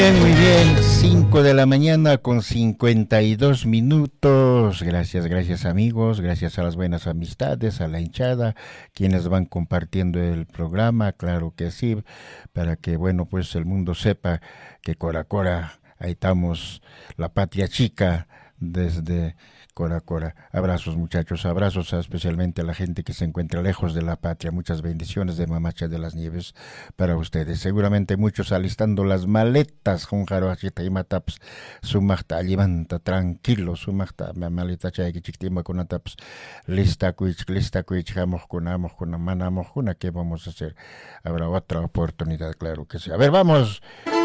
muy bien. 5 de la mañana con 52 minutos. Gracias amigos, gracias a las buenas amistades, a la hinchada, quienes van compartiendo el programa, claro que sí, para que, bueno, pues el mundo sepa que Cora Cora, ahí estamos, la patria chica, desde Cora Cora. Abrazos muchachos, abrazos especialmente a la gente que se encuentra lejos de la patria. Muchas bendiciones de Mamacha de las Nieves para ustedes. Seguramente muchos alistando las maletas, Junjaro Achita y Mataps, Sumachta, levanta tranquilo, Sumachta, maleta chayki chictima con Ataps, lista cuich, amos con manamos, ¿qué vamos a hacer? Habrá otra oportunidad, claro que sí. A ver, vamos.